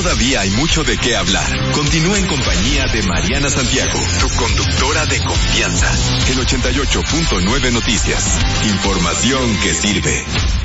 todavía hay mucho de qué hablar. Continúa en compañía de Mariana Santiago, tu conductora de confianza. En 88.9 Noticias. Información que sirve.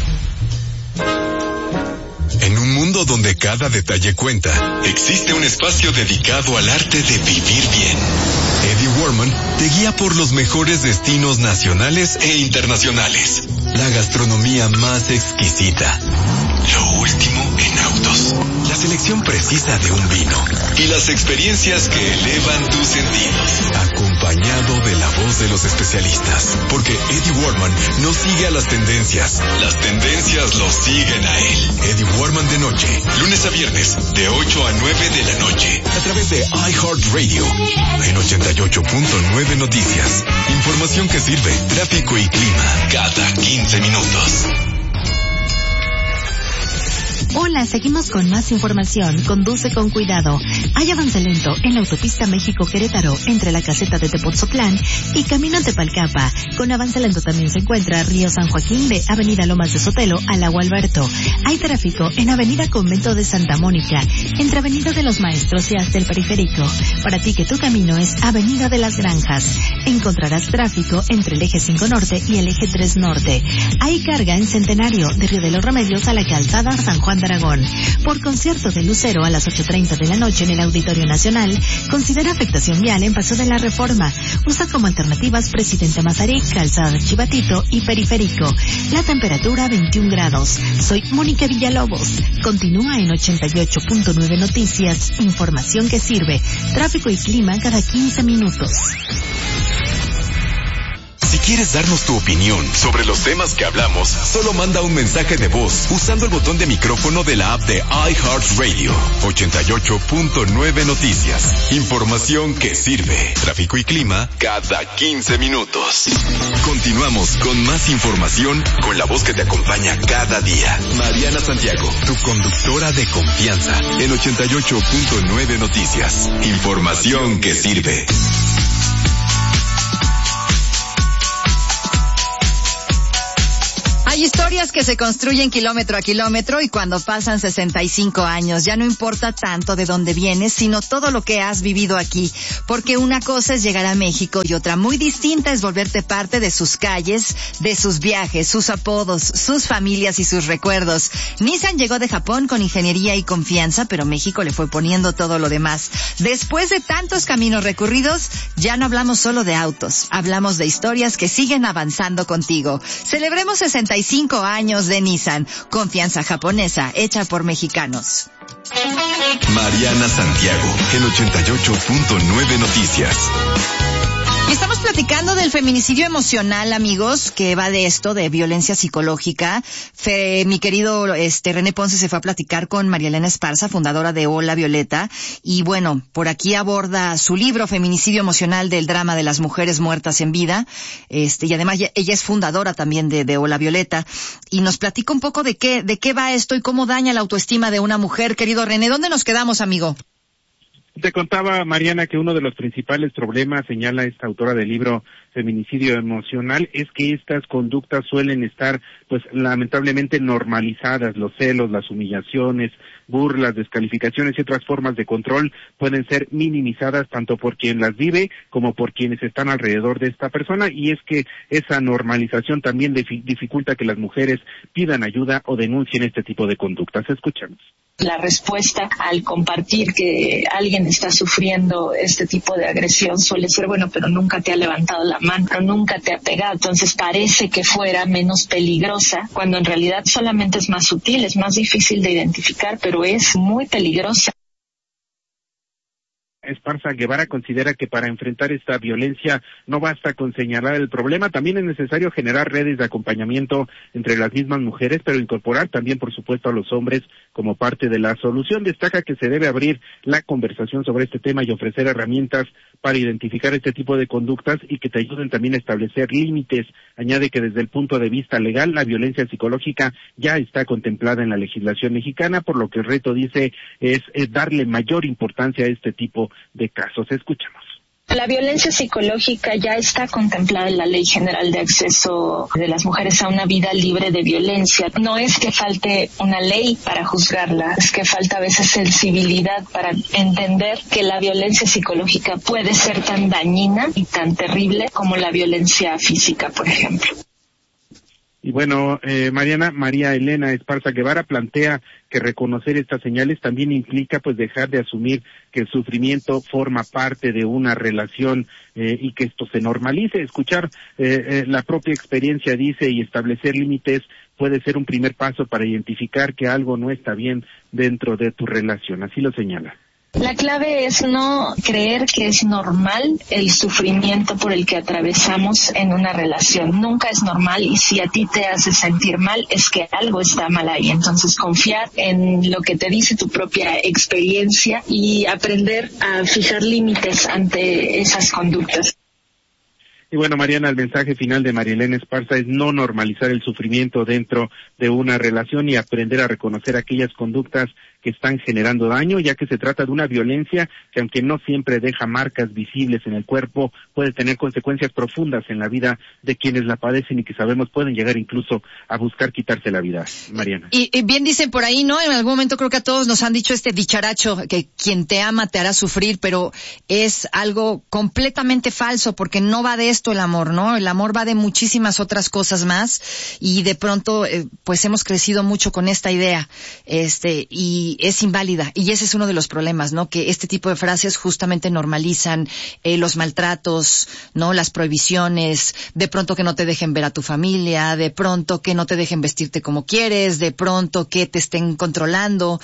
En un mundo donde cada detalle cuenta, existe un espacio dedicado al arte de vivir bien. Eddie Warman te guía por los mejores destinos nacionales e internacionales. La gastronomía más exquisita. Lo último en autos. La selección precisa de un vino. Y las experiencias que elevan tus sentidos. Acompañado de la voz de los especialistas. Porque Eddie Warman no sigue a las tendencias. Las tendencias lo siguen a él. Eddie Warman de noche. Lunes a viernes, de 8 a 9 de la noche. A través de iHeartRadio. En 88.9 Noticias. Información que sirve. Tráfico y clima. Cada 15 minutos. Hola, seguimos con más información. Conduce con cuidado. Hay avance lento en la autopista México-Querétaro, entre la caseta de Tepoztlán y camino a Tepalcapa. Con avance lento también se encuentra Río San Joaquín de Avenida Lomas de Sotelo a Lago Alberto. Hay tráfico en Avenida Convento de Santa Mónica, entre Avenida de los Maestros y hasta el Periférico. Para ti que tu camino es Avenida de las Granjas. Encontrarás tráfico entre el eje 5 Norte y el eje 3 Norte. Hay carga en Centenario, de Río de los Remedios a la calzada San Juan de Aragón. Por concierto de Lucero a las 8:30 de la noche en el Auditorio Nacional, considera afectación vial en Paso de la Reforma. Usa como alternativas Presidente Mazarik, Calzada Chivatito y Periférico. La temperatura 21 grados. Soy Mónica Villalobos. Continúa en 88.9 Noticias. Información que sirve. Tráfico y clima cada 15 minutos. Si quieres darnos tu opinión sobre los temas que hablamos, solo manda un mensaje de voz usando el botón de micrófono de la app de iHeartRadio. 88.9 Noticias. Información que sirve. Tráfico y clima cada 15 minutos. Continuamos con más información con la voz que te acompaña cada día. Mariana Santiago, tu conductora de confianza. En 88.9 Noticias. Información que sirve. Hay historias que se construyen kilómetro a kilómetro y cuando pasan 65 años ya no importa tanto de dónde vienes, sino todo lo que has vivido aquí. Porque una cosa es llegar a México y otra muy distinta es volverte parte de sus calles, de sus viajes, sus apodos, sus familias y sus recuerdos. Nissan llegó de Japón con ingeniería y confianza, pero México le fue poniendo todo lo demás. Después de tantos caminos recorridos, ya no hablamos solo de autos, hablamos de historias que siguen avanzando contigo. Celebremos 65 años de Nissan, confianza japonesa hecha por mexicanos. Mariana Santiago, en 88.9 Noticias. Y estamos platicando del feminicidio emocional, amigos, que va de esto, de violencia psicológica. Mi querido René Ponce se fue a platicar con María Elena Esparza, fundadora de Hola Violeta, y bueno, por aquí aborda su libro Feminicidio emocional, del drama de las mujeres muertas en vida, y además ella es fundadora también de Hola Violeta, y nos platica un poco de qué va esto y cómo daña la autoestima de una mujer. Querido René, ¿dónde nos quedamos, amigo? Te contaba, Mariana, que uno de los principales problemas, señala esta autora del libro Feminicidio Emocional, es que estas conductas suelen estar, pues, lamentablemente normalizadas. Los celos, las humillaciones, burlas, descalificaciones y otras formas de control pueden ser minimizadas tanto por quien las vive como por quienes están alrededor de esta persona, y es que esa normalización también dificulta que las mujeres pidan ayuda o denuncien este tipo de conductas. Escuchamos. La respuesta al compartir que alguien está sufriendo este tipo de agresión suele ser, bueno, pero nunca te ha levantado la mano, nunca te ha pegado, entonces parece que fuera menos peligrosa, cuando en realidad solamente es más sutil, es más difícil de identificar, pero es muy peligrosa. Esparza Guevara considera que para enfrentar esta violencia no basta con señalar el problema, también es necesario generar redes de acompañamiento entre las mismas mujeres, pero incorporar también, por supuesto, a los hombres como parte de la solución. Destaca que se debe abrir la conversación sobre este tema y ofrecer herramientas para identificar este tipo de conductas y que te ayuden también a establecer límites. Añade que desde el punto de vista legal, la violencia psicológica ya está contemplada en la legislación mexicana, por lo que el reto, dice, es darle mayor importancia a este tipo de casos. Escuchamos. La violencia psicológica ya está contemplada en la Ley General de Acceso de las Mujeres a una Vida Libre de Violencia. No es que falte una ley para juzgarla, es que falta a veces sensibilidad para entender que la violencia psicológica puede ser tan dañina y tan terrible como la violencia física, por ejemplo. Y bueno, María Elena Esparza Guevara plantea que reconocer estas señales también implica pues dejar de asumir que el sufrimiento forma parte de una relación y que esto se normalice. Escuchar la propia experiencia, dice, y establecer límites puede ser un primer paso para identificar que algo no está bien dentro de tu relación. Así lo señala. La clave es no creer que es normal el sufrimiento por el que atravesamos en una relación. Nunca es normal, y si a ti te hace sentir mal es que algo está mal ahí. Entonces confiar en lo que te dice tu propia experiencia y aprender a fijar límites ante esas conductas. Y bueno, Mariana, el mensaje final de María Elena Esparza es no normalizar el sufrimiento dentro de una relación y aprender a reconocer aquellas conductas que están generando daño, ya que se trata de una violencia que, aunque no siempre deja marcas visibles en el cuerpo, puede tener consecuencias profundas en la vida de quienes la padecen y que sabemos pueden llegar incluso a buscar quitarse la vida. Mariana. Y bien dicen por ahí, ¿no? En algún momento creo que a todos nos han dicho este dicharacho, que quien te ama te hará sufrir, pero es algo completamente falso, porque no va de esto el amor, ¿no? El amor va de muchísimas otras cosas más, y de pronto pues hemos crecido mucho con esta idea, y es inválida, y ese es uno de los problemas, ¿no? Que este tipo de frases justamente normalizan los maltratos, ¿no? Las prohibiciones, de pronto que no te dejen ver a tu familia, de pronto que no te dejen vestirte como quieres, de pronto que te estén controlando,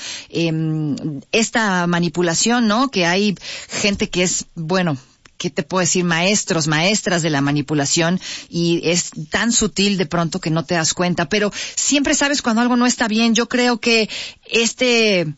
esta manipulación, ¿no? Que hay gente que es, bueno, ¿qué te puedo decir? Maestras de la manipulación, y es tan sutil de pronto que no te das cuenta, pero siempre sabes cuando algo no está bien. Yo creo que este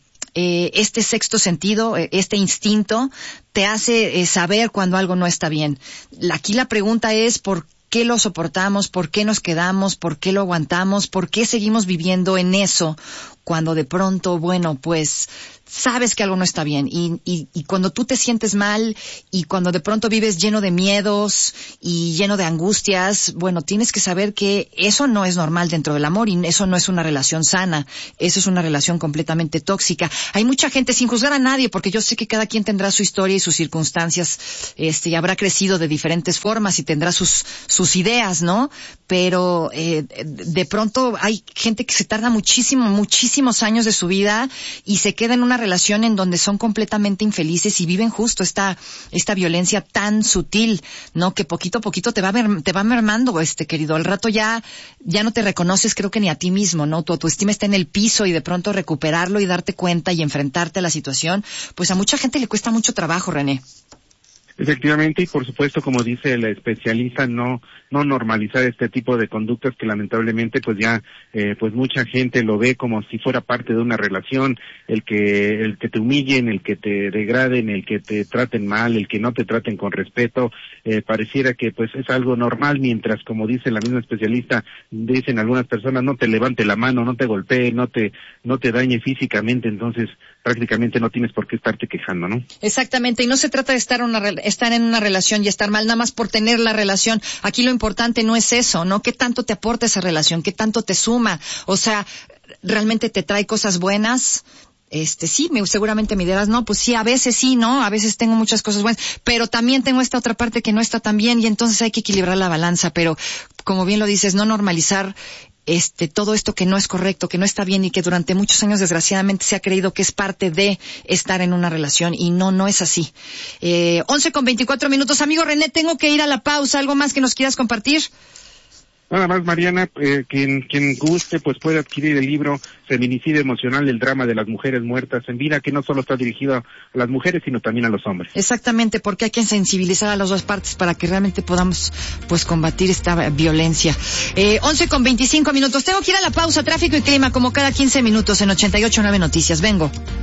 sexto sentido, este instinto, te hace saber cuando algo no está bien. Aquí la pregunta es ¿por qué lo soportamos? ¿Por qué nos quedamos? ¿Por qué lo aguantamos? ¿Por qué seguimos viviendo en eso cuando de pronto, bueno, pues sabes que algo no está bien? Y cuando tú te sientes mal y cuando de pronto vives lleno de miedos y lleno de angustias, bueno, tienes que saber que eso no es normal dentro del amor, y eso no es una relación sana, eso es una relación completamente tóxica. Hay mucha gente, sin juzgar a nadie, porque yo sé que cada quien tendrá su historia y sus circunstancias, y habrá crecido de diferentes formas y tendrá sus ideas, ¿no? Pero de pronto hay gente que se tarda muchísimos años de su vida y se queda en una relación en donde son completamente infelices y viven justo esta violencia tan sutil, ¿no? Que poquito a poquito te va mermando, querido. Al rato ya no te reconoces, creo que ni a ti mismo, ¿no? Tu autoestima está en el piso, y de pronto recuperarlo y darte cuenta y enfrentarte a la situación, pues a mucha gente le cuesta mucho trabajo, René. Efectivamente, y por supuesto, como dice la especialista, no normalizar este tipo de conductas que lamentablemente pues ya pues mucha gente lo ve como si fuera parte de una relación, el que te humillen, el que te degraden, el que te traten mal, el que no te traten con respeto, pareciera que pues es algo normal, mientras, como dice la misma especialista, dicen algunas personas, no te levante la mano, no te golpee, no te dañe físicamente, entonces prácticamente no tienes por qué estarte quejando, ¿no? Exactamente, y no se trata de estar en una relación y estar mal nada más por tener la relación. Aquí lo importante no es eso, ¿no? ¿Qué tanto te aporta esa relación? ¿Qué tanto te suma? O sea, ¿realmente te trae cosas buenas? Sí, seguramente me dirás, no, pues sí, a veces sí, ¿no? A veces tengo muchas cosas buenas, pero también tengo esta otra parte que no está tan bien, y entonces hay que equilibrar la balanza, pero como bien lo dices, no normalizar todo esto que no es correcto, que no está bien, y que durante muchos años desgraciadamente se ha creído que es parte de estar en una relación, y no es así. 11:24. Amigo René, tengo que ir a la pausa. ¿Algo más que nos quieras compartir? Nada más, Mariana, quien guste pues puede adquirir el libro Feminicidio Emocional, el drama de las mujeres muertas en vida, que no solo está dirigido a las mujeres, sino también a los hombres. Exactamente, porque hay que sensibilizar a las dos partes para que realmente podamos pues combatir esta violencia. 11:25. Tengo que ir a la pausa, tráfico y clima, como cada 15 minutos en 88.9 Noticias. Vengo.